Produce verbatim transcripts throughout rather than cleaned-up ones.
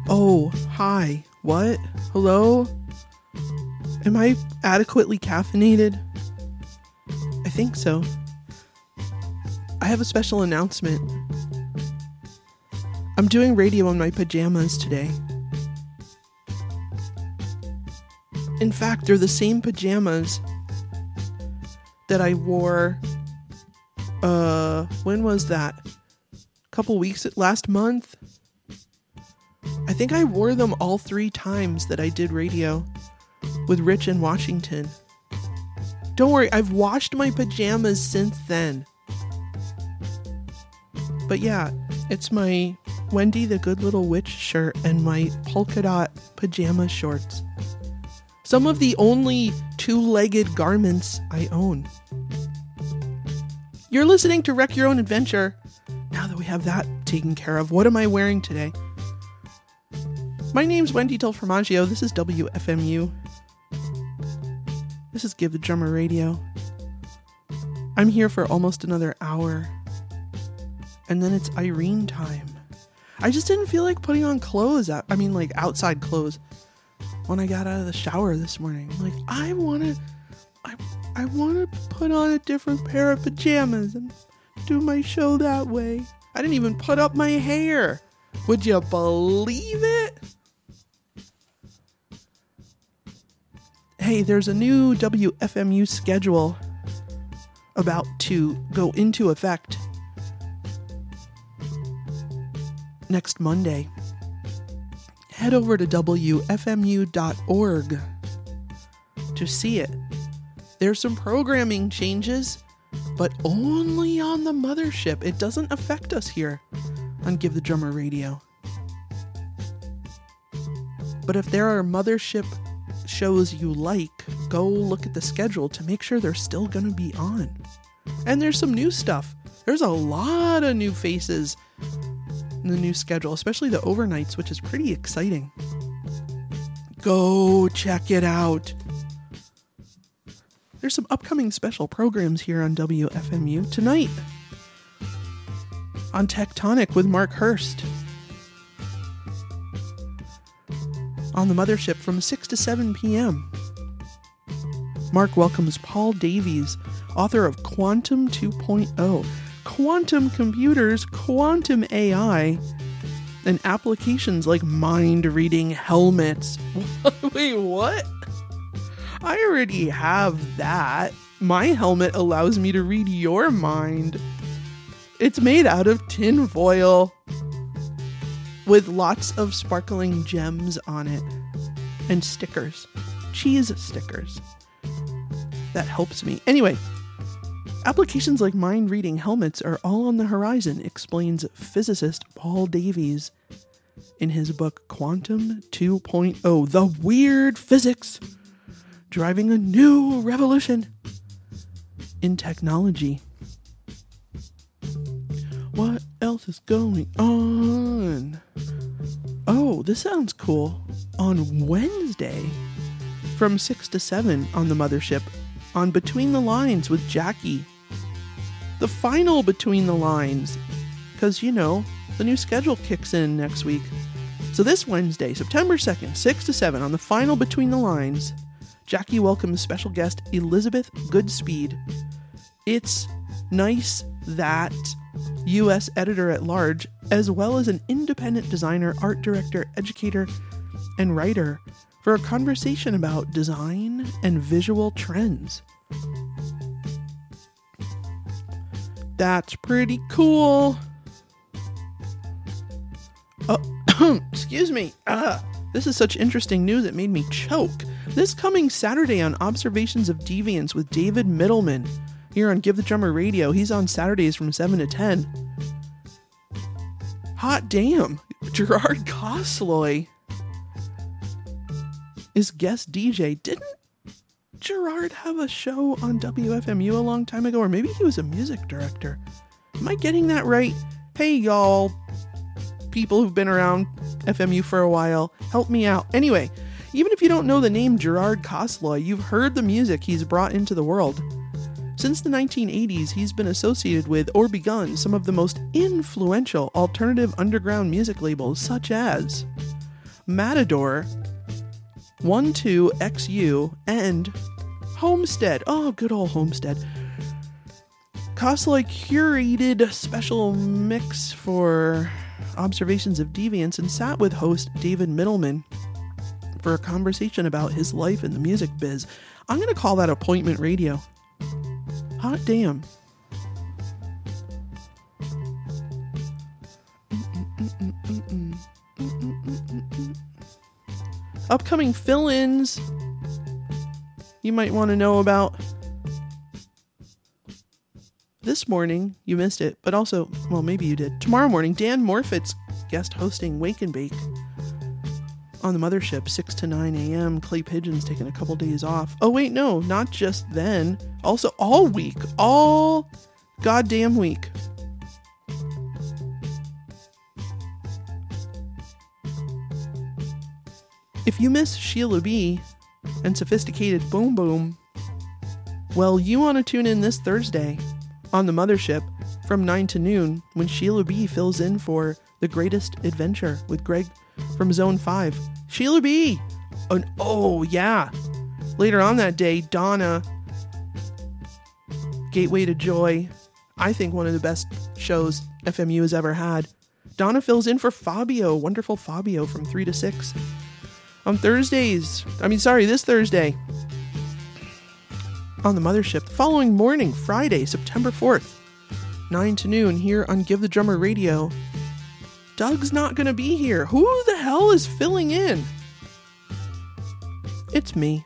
Oh, hi. What? Hello? Am I adequately caffeinated? I think so. I have a special announcement. I'm doing radio in my pajamas today. In fact, they're the same pajamas that I wore, uh, when was that? A couple weeks, last month? I think I wore them all three times that I did radio with Rich in Washington. Don't worry, I've washed my pajamas since then. But yeah, it's my Wendy the Good Little Witch shirt and my polka dot pajama shorts. Some of the only two-legged garments I own. You're listening to Wreck Your Own Adventure. Now that we have that taken care of, what am I wearing today? My name's Wendy Del Formaggio. This is W F M U. This is Give the Drummer Radio. I'm here for almost another hour. And then it's Irene time. I just didn't feel like putting on clothes. I mean, like outside clothes. When I got out of the shower this morning, I'm like, I want to, I, I want to put on a different pair of pajamas and do my show that way. I didn't even put up my hair. Would you believe it? Hey, there's a new W F M U schedule about to go into effect next Monday. Head over to W F M U dot org to see it. There's some programming changes, but only on the mothership. It doesn't affect us here on Give the Drummer Radio. But if there are mothership shows you like, go look at the schedule to make sure they're still going to be on. And there's some new stuff. There's a lot of new faces in the new schedule, especially the overnights, which is pretty exciting. Go check it out. There's some upcoming special programs here on W F M U tonight. On Tectonic with Mark Hurst. On the mothership from six to seven p.m. Mark welcomes Paul Davies, author of Quantum two point oh. Quantum computers, quantum A I, and applications like mind-reading helmets. Wait, what? I already have that. My helmet allows me to read your mind. It's made out of tin foil with lots of sparkling gems on it and stickers, cheese stickers. That helps me. Anyway, applications like mind-reading helmets are all on the horizon, explains physicist Paul Davies in his book Quantum two point oh, The Weird Physics, driving a new revolution in technology. What else is going on? Oh, this sounds cool. On Wednesday, from six to seven on the mothership, on Between the Lines with Jackie. The final Between the Lines, because, you know, the new schedule kicks in next week. So this Wednesday, September second, six to seven, on the final Between the Lines, Jackie welcomes special guest Elizabeth Goodspeed. It's nice that U S editor-at-large, as well as an independent designer, art director, educator, and writer, for a conversation about design and visual trends. That's pretty cool. Oh, excuse me. Uh, this is such interesting news it made me choke. This coming Saturday on Observations of Deviance with David Middleman, here on Give the Drummer Radio. He's on Saturdays from seven to ten. Hot damn. Gerard Cosloy is guest D J. Didn't Gerard have a show on W F M U a long time ago? Or maybe he was a music director. Am I getting that right? Hey, y'all, people who've been around F M U for a while, help me out. Anyway, even if you don't know the name Gerard Cosloy, you've heard the music he's brought into the world. Since the nineteen eighties, he's been associated with or begun some of the most influential alternative underground music labels, such as Matador, one two X U, and Homestead. Oh, good old Homestead. Kosloy curated special mix for Observations of Deviance and sat with host David Middleman for a conversation about his life in the music biz. I'm going to call that appointment radio. Hot damn. Upcoming fill-ins you might want to know about. This morning, you missed it, but also, well, maybe you did. Tomorrow morning, Dan Morfitt's guest hosting Wake and Bake on the Mothership, six to nine a.m. Clay Pigeon's taking a couple days off. Oh, wait, no, not just then. Also, all week. All goddamn week. If you miss Sheila B. and Sophisticated Boom Boom, well, you want to tune in this Thursday on the Mothership from nine to noon when Sheila B. fills in for The Greatest Adventure with Greg from Zone five. Sheila B! Oh, oh yeah. Later on that day, Donna, Gateway to Joy, I think one of the best shows F M U has ever had. Donna fills in for Fabio, wonderful Fabio from three to six. On Thursdays, I mean, sorry, this Thursday, on the Mothership. The following morning, Friday, September fourth, nine to noon, here on Give the Drummer Radio. Doug's not going to be here. Who the hell is filling in? It's me.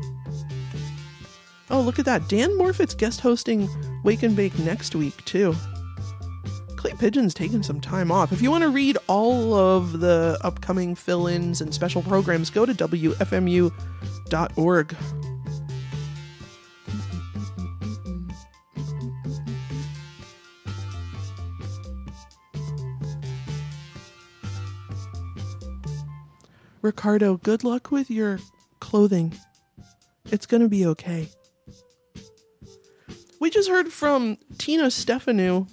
Oh, look at that. Dan Morfitt's guest hosting Wake and Bake next week, too. Clay Pigeon's taking some time off. If you want to read all of the upcoming fill-ins and special programs, go to W F M U dot org. Ricardo, good luck with your clothing. It's going to be okay. We just heard from Tina Stefanu,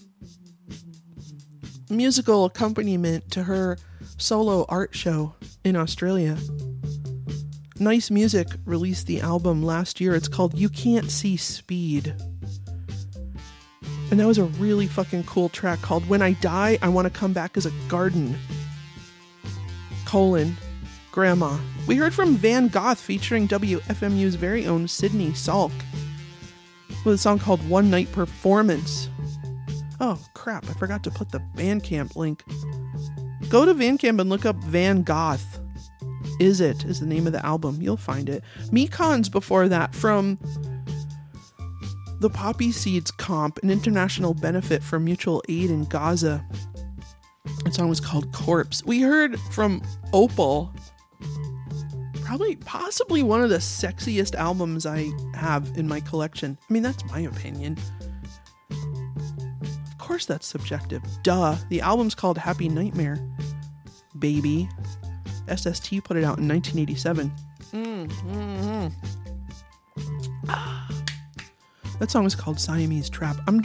musical accompaniment to her solo art show in Australia. Nice Music released the album last year. It's called You Can't See Speed. And that was a really fucking cool track called When I Die, I Want to Come Back as a Garden. Colon, Grandma. We heard from Van Goth featuring W F M U's very own Sydney Salk with a song called One Night Performance. Oh, crap, I forgot to put the Bandcamp link. Go to Bandcamp and look up Van Goth. Is It is the name of the album. You'll find it. Mekons before that from the Poppy Seeds Comp, an international benefit for mutual aid in Gaza. The song was called Corpse. We heard from Opal, probably, possibly one of the sexiest albums I have in my collection. I mean, that's my opinion. Of course that's subjective. Duh. The album's called Happy Nightmare, baby. S S T put it out in nineteen eighty-seven. Mm, mm, mm. Ah. That song was called Siamese Trap. I'm